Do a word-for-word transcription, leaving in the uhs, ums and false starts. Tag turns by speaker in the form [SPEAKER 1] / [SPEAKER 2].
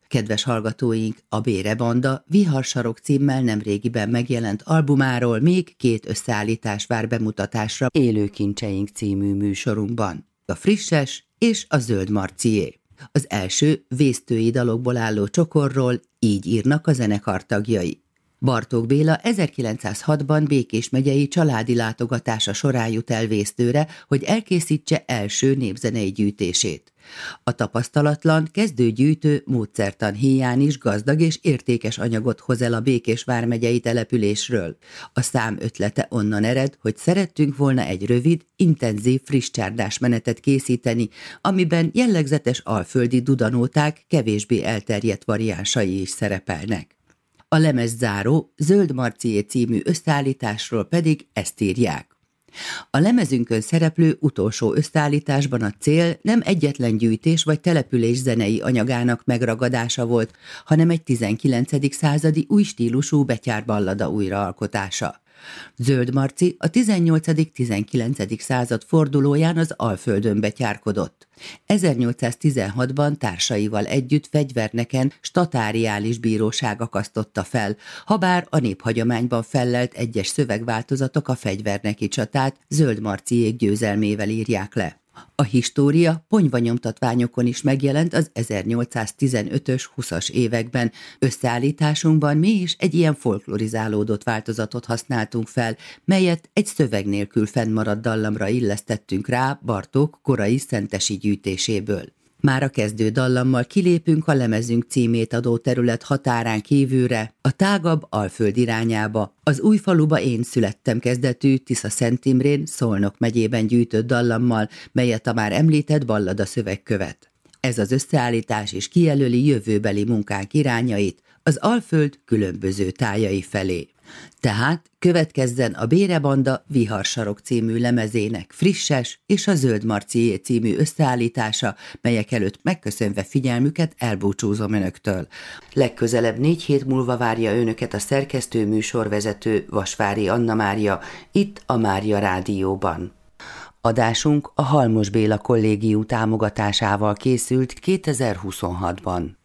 [SPEAKER 1] Kedves hallgatóink, a Bére Banda Viharsarok címmel nemrégiben megjelent albumáról még két összeállítás vár bemutatásra Élőkincseink című műsorunkban. A Frisses és a Zöld Marcié. Az első vésztői dalokból álló csokorról így írnak a zenekar tagjai. Bartók Béla ezerkilencszázhatban Békés megyei családi látogatása során jut el Vésztőre, hogy elkészítse első népzenei gyűjtését. A tapasztalatlan, kezdőgyűjtő módszertan híján is gazdag és értékes anyagot hoz el a Békés vármegyei településről. A szám ötlete onnan ered, hogy szerettünk volna egy rövid, intenzív friss csárdás menetet készíteni, amiben jellegzetes alföldi dudanóták kevésbé elterjedt variánsai is szerepelnek. A lemezzáró Zöld Marcié című összeállításról pedig ezt írják. A lemezünkön szereplő utolsó összeállításban a cél nem egyetlen gyűjtés vagy település zenei anyagának megragadása volt, hanem egy tizenkilencedik századi új stílusú betyárballada újraalkotása. Zöld Marci a tizennyolcadik-tizenkilencedik század fordulóján az Alföldön betyárkodott. ezernyolcszáztizenhatban társaival együtt fegyverneken statáriális bíróság akasztotta fel, habár a néphagyományban fellelt egyes szövegváltozatok a fegyverneki csatát Zöld Marciék győzelmével írják le. A história ponyvanyomtatványokon is megjelent az ezernyolcszáztizenötös húszas években. Összeállításunkban mi is egy ilyen folklorizálódott változatot használtunk fel, melyet egy szöveg nélkül fennmaradt dallamra illesztettünk rá Bartók korai szentesi gyűjtéséből. Már a kezdő dallammal kilépünk a lemezünk címét adó terület határán kívülre, a tágabb Alföld irányába, az Újfaluba én születtem kezdetű Tisza-Szent Imrén, Szolnok megyében gyűjtött dallammal, melyet a már említett ballada szöveg követ. Ez az összeállítás is kijelöli jövőbeli munkánk irányait az Alföld különböző tájai felé. Tehát következzen a Bére Banda Viharsarok című lemezének Frisses és a Zöld Marcié című összeállítása, melyek előtt megköszönve figyelmüket elbúcsúzom önöktől. Legközelebb négy hét múlva várja önöket a szerkesztő műsorvezető Vasvári Anna Mária, itt a Mária Rádióban. Adásunk a Halmos Béla Kollégium támogatásával készült kétezer-huszonhatban.